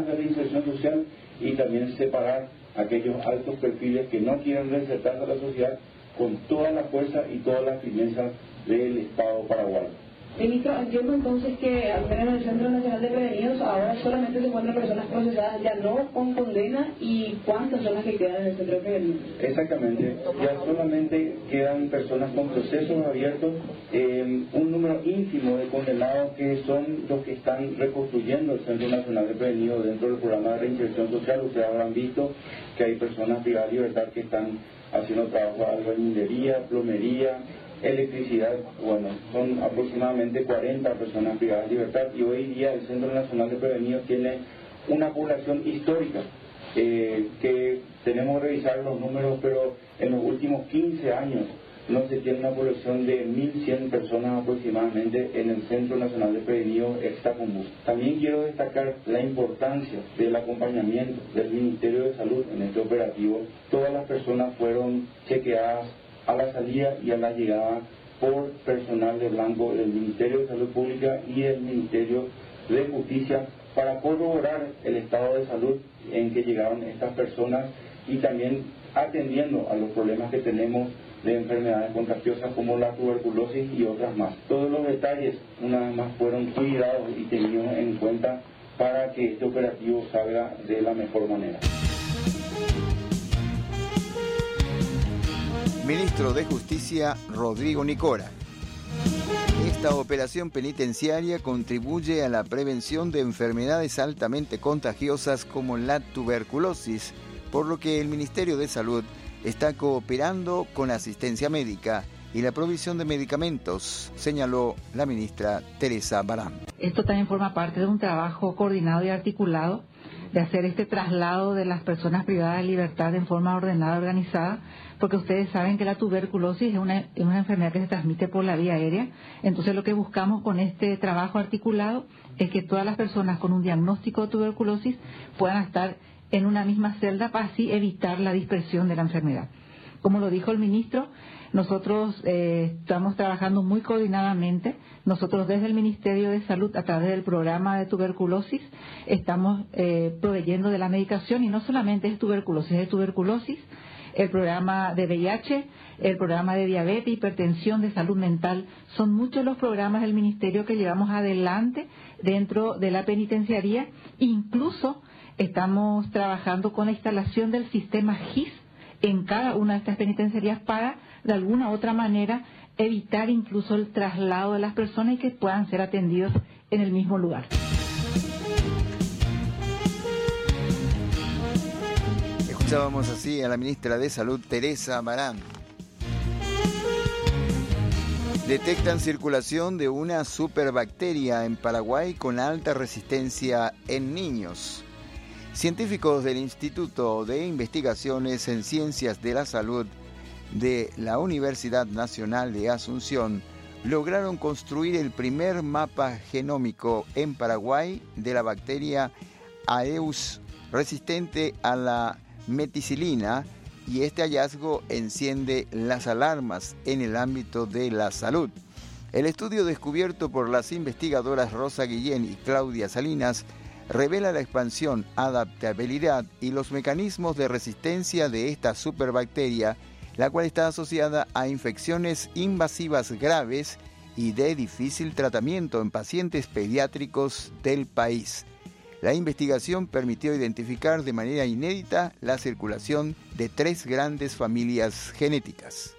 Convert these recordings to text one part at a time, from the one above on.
de reinserción social y también separar aquellos altos perfiles que no quieren reinsertarse a la sociedad con toda la fuerza y toda la firmeza del Estado paraguayo. Ministro, entiendo entonces que al menos en el Centro Nacional de Prevenidos ahora solamente se encuentran personas procesadas ya no con condena, y ¿cuántas son las que quedan en el Centro de Prevenidos? Exactamente, ya solamente quedan personas con procesos abiertos, un número ínfimo de condenados que son los que están reconstruyendo el Centro Nacional de Prevenidos dentro del programa de reinserción social. Ustedes habrán visto que hay personas privadas de libertad que están haciendo trabajo de albañilería, plomería, electricidad. Bueno, son aproximadamente 40 personas privadas de libertad, y hoy día el Centro Nacional de Prevenidos tiene una población histórica, que tenemos que revisar los números, pero en los últimos 15 años no se tiene una población de 1.100 personas aproximadamente en el Centro Nacional de Prevenidos Extracomún. También quiero destacar la importancia del acompañamiento del Ministerio de Salud en este operativo. Todas las personas fueron chequeadas a la salida y a la llegada por personal de blanco del Ministerio de Salud Pública y del Ministerio de Justicia para corroborar el estado de salud en que llegaron estas personas, y también atendiendo a los problemas que tenemos de enfermedades contagiosas como la tuberculosis y otras más. Todos los detalles, una vez más, fueron cuidados y tenidos en cuenta para que este operativo salga de la mejor manera. Ministro de Justicia Rodrigo Nicora. Esta operación penitenciaria contribuye a la prevención de enfermedades altamente contagiosas como la tuberculosis, por lo que el Ministerio de Salud está cooperando con asistencia médica y la provisión de medicamentos, señaló la ministra Teresa Barán. Esto también forma parte de un trabajo coordinado y articulado de hacer este traslado de las personas privadas de libertad en forma ordenada y organizada, porque ustedes saben que la tuberculosis es una enfermedad que se transmite por la vía aérea. Entonces lo que buscamos con este trabajo articulado es que todas las personas con un diagnóstico de tuberculosis puedan estar en una misma celda para así evitar la dispersión de la enfermedad. Como lo dijo el ministro, nosotros estamos trabajando muy coordinadamente. Nosotros desde el Ministerio de Salud, a través del programa de tuberculosis, estamos proveyendo de la medicación, y no solamente es tuberculosis, el programa de VIH, el programa de diabetes, hipertensión, de salud mental. Son muchos los programas del Ministerio que llevamos adelante dentro de la penitenciaría. Incluso estamos trabajando con la instalación del sistema GIS en cada una de estas penitenciarías para, de alguna u otra manera, evitar incluso el traslado de las personas y que puedan ser atendidos en el mismo lugar. Escuchábamos así a la ministra de Salud, Teresa Barán. Detectan circulación de una superbacteria en Paraguay con alta resistencia en niños. Científicos del Instituto de Investigaciones en Ciencias de la Salud de la Universidad Nacional de Asunción lograron construir el primer mapa genómico en Paraguay de la bacteria Aedes resistente a la meticilina, y este hallazgo enciende las alarmas en el ámbito de la salud. El estudio descubierto por las investigadoras Rosa Guillén y Claudia Salinas revela la expansión, adaptabilidad y los mecanismos de resistencia de esta superbacteria, la cual está asociada a infecciones invasivas graves y de difícil tratamiento en pacientes pediátricos del país. La investigación permitió identificar de manera inédita la circulación de 3 grandes familias genéticas.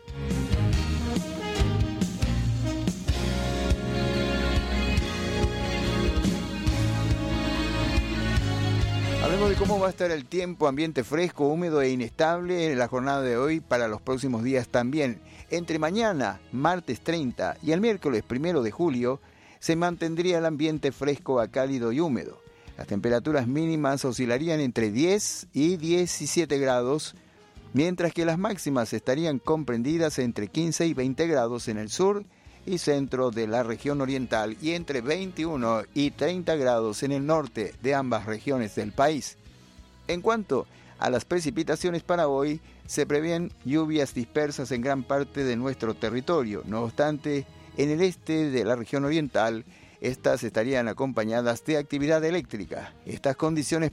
Hablemos de cómo va a estar el tiempo, ambiente fresco, húmedo e inestable en la jornada de hoy para los próximos días también. Entre mañana, martes 30, y el miércoles 1 de julio, se mantendría el ambiente fresco a cálido y húmedo. Las temperaturas mínimas oscilarían entre 10 y 17 grados, mientras que las máximas estarían comprendidas entre 15 y 20 grados en el sur y centro de la región oriental, y entre 21 y 30 grados en el norte de ambas regiones del país. En cuanto a las precipitaciones para hoy, se prevén lluvias dispersas en gran parte de nuestro territorio. No obstante, en el este de la región oriental, estas estarían acompañadas de actividad eléctrica. Estas condiciones